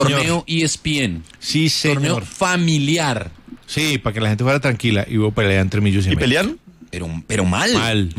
Torneo ESPN. Sí, señor. Torneo familiar. Sí, para que la gente fuera tranquila y hubo pelea entre Millos y América. pelearon? Pero mal.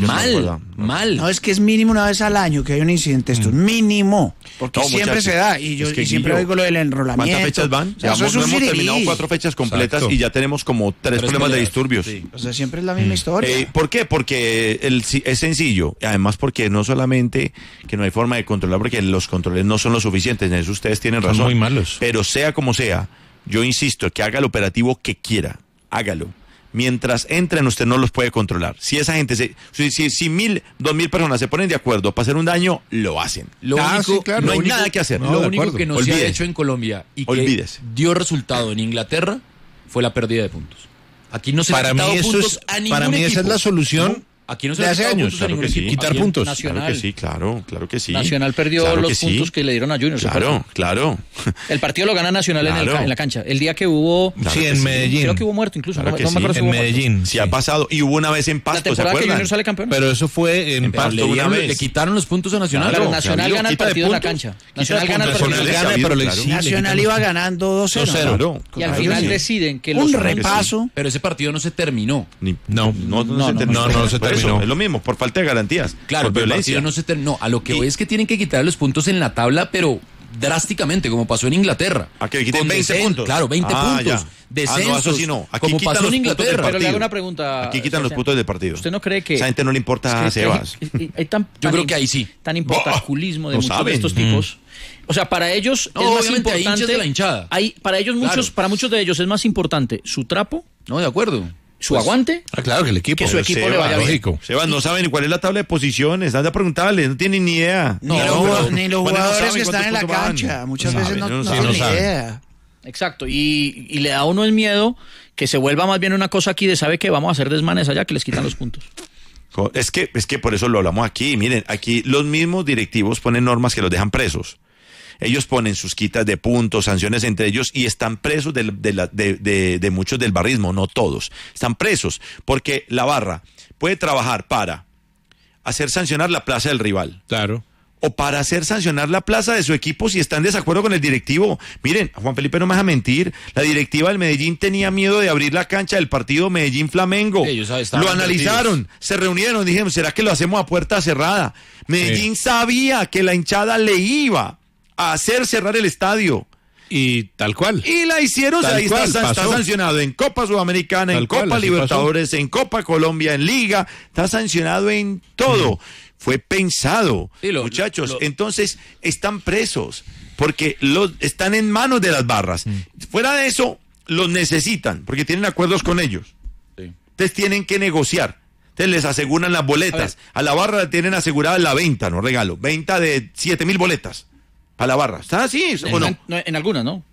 Mal. No, es que es mínimo una vez al año que hay un incidente de estos. Mínimo. Porque No, siempre muchachos, se da. Y yo es que, y siempre Guillo, oigo lo del enrolamiento. ¿Cuántas fechas van? O sea, eso es un no hemos sirirí. terminado 4 fechas completas. Exacto. Y ya tenemos como 3 problemas de peleas. disturbios. Sí. O sea, siempre es la misma historia. ¿Por qué? Porque es sencillo. Además, porque no solamente que no hay forma de controlar, porque los controles no son lo suficientes. En eso ustedes tienen razón. Son muy malos. Pero sea como sea, yo insisto, que haga el operativo que quiera. Hágalo. Mientras entren, usted no los puede controlar. Si esa gente, si 1,000, 2,000 personas se ponen de acuerdo para hacer un daño, lo hacen. Lo único, sí, claro. No hay lo único- nada que hacer. Lo No, de único acuerdo. que no se ha Olvídese. hecho en Colombia y que Olvídese. dio resultado en Inglaterra fue la pérdida de puntos. Aquí no se le Para ha mí quitado eso puntos es, a ningún para mí esa es equipo. la solución. No, aquí no se de le ha hace quitado años, puntos a claro ningún que sí. equipo. Quitar Aquí en puntos. Nacional, Claro que sí, claro que sí. Nacional perdió Claro los que sí. puntos que le dieron a Junior. ¿se acuerdan? Claro. El partido lo gana Nacional Claro. en la cancha. El día que hubo... Claro Sí, que en sí. Medellín. Creo que hubo muerto incluso. Claro no que me sí, acuerdo si En hubo muerto. Medellín. Sí ha pasado. Y hubo una vez en La Pasto, ¿se temporada que acuerdan? Junior sale campeón. Pero eso fue en En Pasto. Pasto, una vez. Le quitaron los puntos a Nacional. Claro, Claro, Nacional Camilo, gana el quita de partido en la puntos. cancha. Nacional Quita de gana el puntos. partido en la Nacional cancha. gana, pero le Claro. sí, le Nacional quitan- iba ganando 2-0. 2-0. Claro. Y al Claro final que sí. deciden que los Un puntos- repaso. Pero ese partido no se terminó. No, se terminó. no se Por eso, terminó. es lo mismo, por falta de garantías. Claro, por pero el violencia. partido no se terminó. A lo que voy es que tienen que quitar los puntos en la tabla, pero drásticamente, como pasó en Inglaterra. ¿A que le quiten Con 20 puntos? Claro, 20 Ah, puntos. ya. Descensos, no, eso sí no. Aquí como quitan pasó los en puntos del Inglaterra. Pero le hago partido. una pregunta. Aquí quitan los Sebastián. puntos del partido. ¿Usted no cree que... Esa gente no le importa a Sebas. Hay tan, Yo creo que ahí sí. Tan importaculismo de No muchos de saben. estos tipos. O sea, para ellos No, es más obviamente hay hinchas importante... de la hinchada. Para ellos Claro. para muchos de ellos es más importante su trapo, No, de acuerdo. su aguante, Ah, claro que el equipo. que su equipo le vaya bien. Lógico. Sebas, no saben ni cuál es la tabla de posiciones. Anda a preguntarle, no tienen ni idea. Ni los jugadores que están en la cancha. Muchas veces no saben, tienen ni saben. idea. Exacto, y le da a uno el miedo que se vuelva más bien una cosa aquí de sabe que vamos a hacer desmanes allá que les quitan los puntos. Es que por eso lo hablamos aquí. Miren, aquí los mismos directivos ponen normas que los dejan presos. Ellos ponen sus quitas de puntos, sanciones entre ellos y están presos de muchos del barrismo, no todos. Están presos porque la barra puede trabajar para hacer sancionar la plaza del rival Claro. o para hacer sancionar la plaza de su equipo si está en desacuerdo con el directivo. Miren, Juan Felipe no me deja mentir, la directiva del Medellín tenía miedo de abrir la cancha del partido Medellín-Flamengo. Sí, ellos estaban Lo analizaron, se reunieron, dijeron, ¿será que lo hacemos a puerta cerrada? Medellín sabía que la hinchada le iba a hacer cerrar el estadio. Y tal cual. Y la hicieron, o sea, Tal ahí cual, está pasó. sancionado en Copa Sudamericana, en Tal cual, Copa así Libertadores, en Copa Colombia, en Liga, está sancionado en todo. Fue pensado, Sí, muchachos. Entonces, están presos, porque están en manos de las barras. Fuera de eso, los necesitan, porque tienen acuerdos con ellos. Sí. Entonces tienen que negociar. Entonces les aseguran las boletas. A la barra tienen asegurada la venta, no regalo. Venta de 7,000 boletas. A la barra. ¿Está así o no? En algunas, ¿no?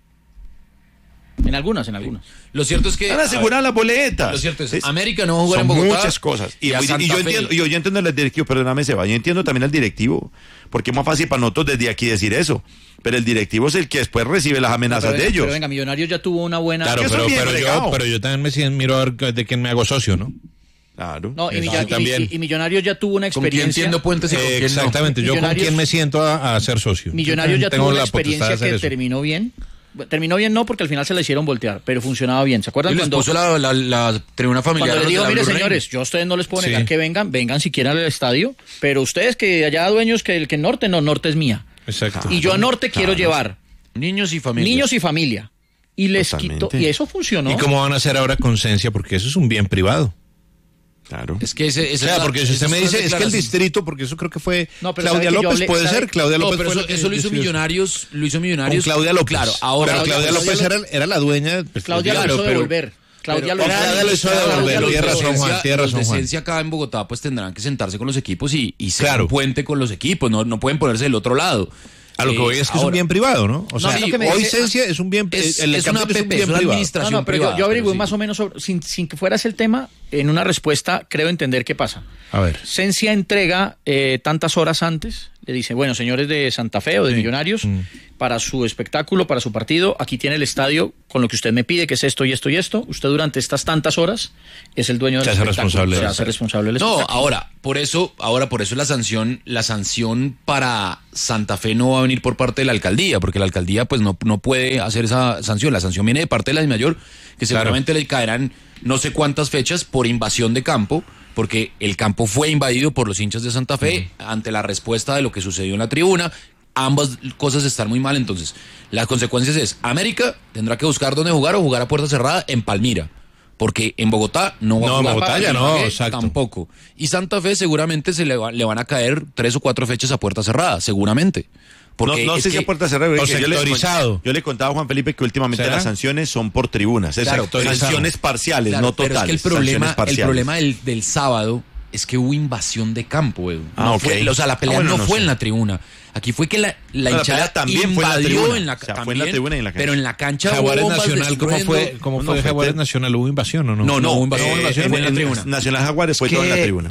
En algunas. Lo cierto es que... Están aseguradas las boletas. Lo cierto es, América no va a jugar son en Bogotá. muchas cosas. Y a Santa yo Fe. entiendo, yo entiendo al directivo, perdóname, Seba, yo entiendo también al directivo, porque es más fácil para nosotros desde aquí decir eso. Pero el directivo es el que después recibe las amenazas de ellos. Pero venga, Millonarios ya tuvo una buena... Claro, Eso es bien fregado. pero yo también miro a ver de quién me hago socio, ¿no? Claro. No, y, Eso también. y Millonarios ya tuvo una ¿Con quién experiencia... tiendo puentes y con quién no? Exactamente, yo con Millonarios- quién me siento a ser socio. Millonarios Yo ya tengo tuvo una la potestad de experiencia hacer que eso. terminó bien. Terminó bien no, porque al final se la hicieron voltear, pero funcionaba bien. ¿Se acuerdan Y les cuando... puso la tribuna familiar. Cuando les digo, de la mire Blue Rain"? señores, yo a ustedes no les puedo negar Sí. que vengan siquiera al estadio, pero ustedes que allá dueños que el norte es mía. Exacto. Y yo a norte quiero llevar Niños y familias. niños y familia. Y les Totalmente. quito, y eso funcionó. ¿Y cómo van a hacer ahora con Cencia? Porque eso es un bien privado. Claro. Es que ese... O sea, porque si usted me dice, es que el distrito, porque eso creo que fue No, pero Claudia sabe que yo López, hablé- puede sabe- ser, Claudia No, López pero fue eso, la que eso lo hizo decidió eso. Millonarios. Lo hizo Con Millonarios. Claudia López. Claro, ahora... Pero Claudia López era la dueña. Pues, Claudia Claro, lo hizo pero- devolver. Claudia lo Claudia lo hizo devolver. Los Tiene de razón, Juan, Esencia- tiene razón, los de Juan. Esencia acá en Bogotá pues tendrán que sentarse con los equipos y ser Claro. un puente con los equipos, no pueden ponerse del otro lado. A lo que voy es que es un ahora, bien privado, ¿no? O sea, lo que me hoy dice- Cencia es un bien... es el una campeonato es un APP, bien es una privado. administración No, pero privada, yo averigué sí. más o menos sin que fuera ese el tema, en una respuesta creo entender qué pasa. A ver. Sensia entrega tantas horas antes, le dice, bueno, señores de Santa Fe o de Millonarios, para su espectáculo, para su partido, aquí tiene el estadio con lo que usted me pide, que es esto y esto y esto. Usted durante estas tantas horas es el dueño del espectáculo. Se hace responsable del espectáculo. No, ahora por eso la sanción para Santa Fe no va a venir por parte de la alcaldía, porque la alcaldía pues no puede hacer esa sanción. La sanción viene de parte de la DIMAYOR, que seguramente le caerán no sé cuántas fechas por invasión de campo, porque el campo fue invadido por los hinchas de Santa Fe ante la respuesta de lo que sucedió en la tribuna. Ambas cosas están muy mal, entonces las consecuencias es, América tendrá que buscar dónde jugar o jugar a puerta cerrada en Palmira, porque en Bogotá no va a jugar. No, Bogotá ya no, exacto. Tampoco. Y Santa Fe seguramente le van a caer 3 o 4 fechas a puerta cerrada, seguramente. Porque no sé si a puerta cerrada. O sectorizado. Yo le contaba a Juan Felipe que últimamente las sanciones son por tribunas. Claro, sanciones parciales, no totales. Pero es que el problema del sábado es que hubo invasión de campo, Edu. O sea, la pelea no fue en la tribuna. Aquí fue que la hinchada también invadió en la fue en la tribuna y en la cancha. Pero en la cancha Jaguares hubo bombas Nacional, ¿cómo fue Jaguares Nacional? ¿Hubo invasión o no? No hubo invasión, fue en la tribuna. Nacional Jaguares fue toda en la tribuna.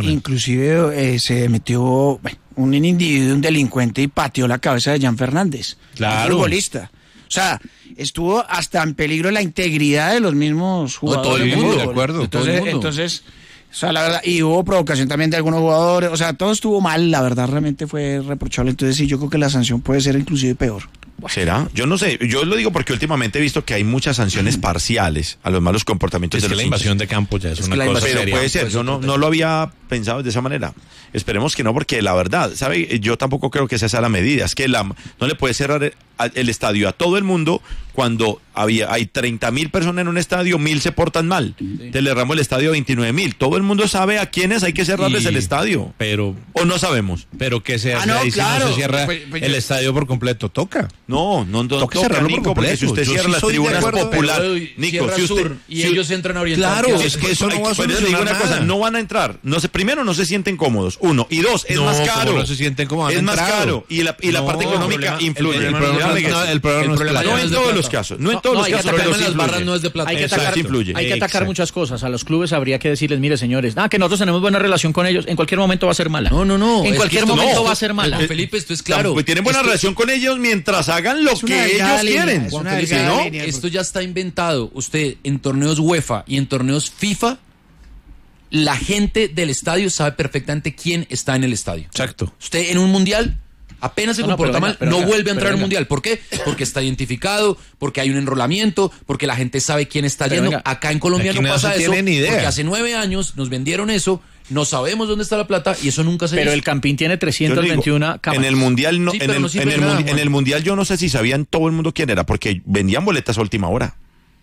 Inclusive se metió un individuo, un delincuente, y pateó la cabeza de Jan Fernández, claro, futbolista. O sea, estuvo hasta en peligro la integridad de los mismos jugadores. Todo el mundo, de acuerdo. Entonces, o sea, la verdad, y hubo provocación también de algunos jugadores, o sea, todo estuvo mal, la verdad, realmente fue reprochable. Entonces sí, yo creo que la sanción puede ser inclusive peor. ¿Será? Yo no sé, yo lo digo porque últimamente he visto que hay muchas sanciones parciales a los malos comportamientos de los la invasión de campo ya es una cosa seria. Pero puede ser, pues, yo no lo había pensado de esa manera. Esperemos que no, porque la verdad, ¿sabe? Yo tampoco creo que esa sea la medida. Es que no le puede cerrar el estadio a todo el mundo cuando hay 30,000 personas en un estadio, 1,000 se portan mal. Te le cerramos el estadio a 29,000. Todo el mundo sabe a quiénes hay que cerrarles el estadio. ¿O no sabemos? Pero que se hace ahí claro. Si no se cierra el estadio por completo, toca. No toca cerrarlo por completo. Porque si usted cierra las tribunas populares, Nico, si usted y ellos entran a orientar. Claro, es que eso no va a solucionar nada. Cosa, no van a entrar. Primero, no se sienten cómodos. 1 y 2, es más caro. No se sienten cómodos. Es más caro y la parte económica influye. El problema no en todos los casos. No en todos los casos. El las barras no es de plata. Hay que atacar muchas cosas. A los clubes habría que decirles, mire, señores, que nosotros tenemos buena relación con ellos. En cualquier momento va a ser mala. No. En cualquier momento va a ser mala. Felipe, esto es claro. Pues tienen buena relación con ellos mientras hagan lo que ellos quieren. Esto ya está inventado. Usted en torneos UEFA y en torneos FIFA, la gente del estadio sabe perfectamente quién está en el estadio. Exacto. Usted en un mundial apenas se comporta mal, no vuelve a entrar al mundial. ¿Por qué? Porque está identificado, porque hay un enrolamiento, porque la gente sabe quién está yendo. Acá en Colombia no pasa eso, porque hace 9 años nos vendieron eso, no sabemos dónde está la plata y eso nunca se hizo. Pero el Campín tiene 321 cámaras. En el mundial no, sí, en el mundial yo no sé si sabían todo el mundo quién era, porque vendían boletas a última hora.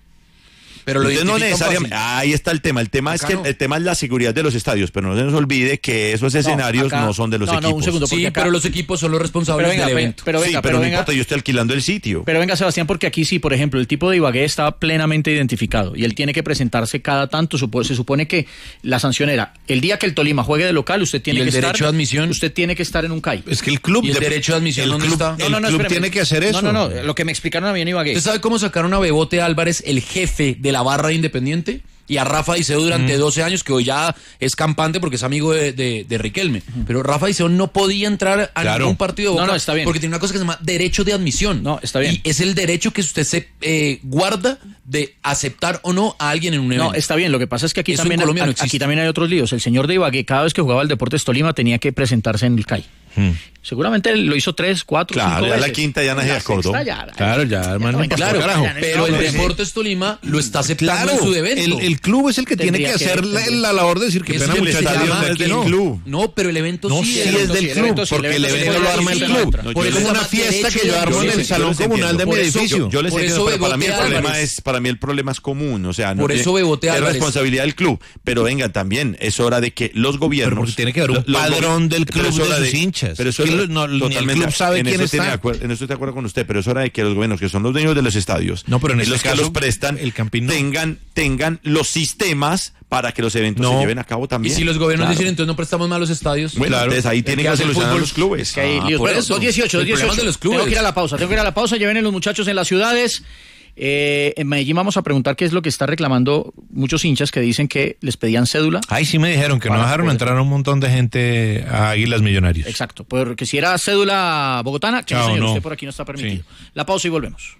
Pero lo no necesariamente. Ahí está el tema. El tema es que el tema es la seguridad de los estadios, pero no se nos olvide que esos escenarios no son de los equipos. Un segundo, sí, pero los equipos son los responsables del evento. Pero no importa, yo estoy alquilando el sitio. Pero venga, Sebastián, porque aquí sí, por ejemplo, el tipo de Ibagué está plenamente identificado y él tiene que presentarse cada tanto. Se supone que la sanción era el día que el Tolima juegue de local, usted tiene que estar. ¿Derecho de admisión? Usted tiene que estar en un CAI. Es que el club. ¿Y el derecho de admisión dónde está? El club tiene que hacer eso. No. Lo que me explicaron a mí en Ibagué. ¿Usted sabe cómo sacaron a Bebote Álvarez, el jefe de la barra de Independiente? Y a Rafa Diceo durante 12 años, que hoy ya es campante porque es amigo de Riquelme. Pero Rafa Diceo no podía entrar a ningún partido de Boca. No, está bien. Porque tiene una cosa que se llama derecho de admisión. No, está bien. Y es el derecho que usted se guarda de aceptar o no a alguien en un evento. No, está bien. Lo que pasa es que aquí también hay otros líos. El señor de Ibagué, cada vez que jugaba el Deportes Tolima, tenía que presentarse en el CAI. Seguramente lo hizo 3, 4, 5 veces. Claro, la quinta ya no se acordó. Claro, ya, hermano. Claro, pero el Deportes Tolima lo está aceptando en su evento. El club es el que tiene que hacer la labor de decir que pena muchachos es del club. No, pero el evento sí es del club, porque el evento lo arma el club. Por eso es una fiesta que yo armo en el salón comunal de mi edificio. Yo les entiendo, pero para mí el problema es común, o sea, por eso Bebote es Álvarez. responsabilidad del club, pero venga, también es hora de que los gobiernos, porque tiene que haber un padrón del club de sus hinchas. Pero eso totalmente, el club sabe quién está. En eso estoy de acuerdo con usted, pero es hora de que los gobiernos, que son los dueños de los estadios, no, pero en los que los prestan, el Campín tengan los sistemas para que los eventos se lleven a cabo también. Y si los gobiernos dicen, entonces no prestamos más los estadios. Bueno, entonces ahí tienen que solucionar los clubes. Por eso, 2:18. De los clubes. Tengo que ir a la pausa. Lleven a los muchachos en las ciudades. En Medellín vamos a preguntar qué es lo que está reclamando muchos hinchas que dicen que les pedían cédula. Ahí sí me dijeron que no dejaron entrar a un montón de gente a Águilas Millonarios. Exacto, porque si era cédula bogotana, que no, señor, no. Usted por aquí no está permitido. Sí. La pausa y volvemos.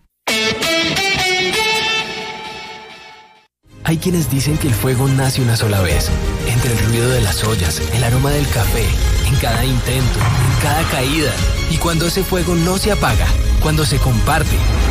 Hay quienes dicen que el fuego nace una sola vez, entre el ruido de las ollas, el aroma del café, en cada intento, en cada caída. Y cuando ese fuego no se apaga, cuando se comparte,